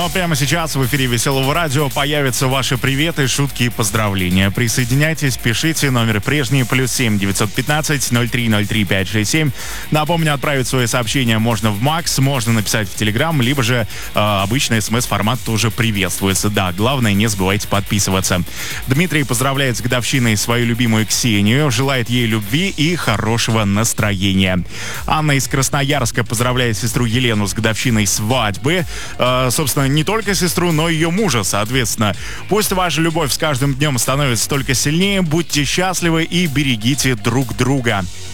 а прямо сейчас в эфире Веселого радио появятся ваши приветы, шутки и поздравления. Присоединяйтесь, пишите, номер прежний, +7 915 0303 567. Напомню, отправить свои сообщения можно в Макс, можно написать в Телеграм, либо же обычный смс-формат тоже приветствуется. Да, главное, не забывайте подписываться. Дмитрий поздравляет с годовщиной свою любимую Ксению, желает ей любви и хорошего настроения. Анна из Красноярска поздравляет сестру Елену с годовщиной свадьбы. Собственно, не только сестру, но и ее мужа, соответственно. Пусть ваша любовь с каждым днем становится только сильнее, будьте счастливы и берегите друг друга.